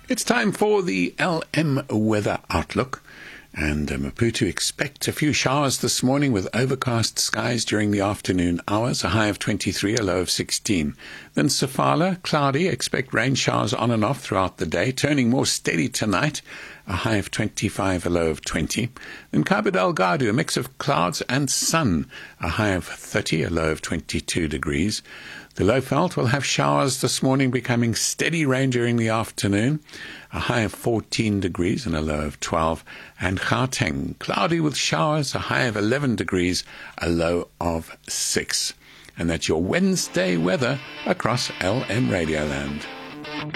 It's time for the LM Weather Outlook. And Maputo expect a few showers this morning with overcast skies during the afternoon hours, a high of 23, a low of 16. Then Sofala, cloudy, expect rain showers on and off throughout the day, turning more steady tonight, a high of 25, a low of 20. Then Cabo Delgado, a mix of clouds and sun, a high of 30, a low of 22 degrees. The Lowveld will have showers this morning, becoming steady rain during the afternoon, a high of 14 degrees and a low of 12. And Gauteng, cloudy with showers, a high of 11 degrees, a low of 6. And that's your Wednesday weather across LM Radioland.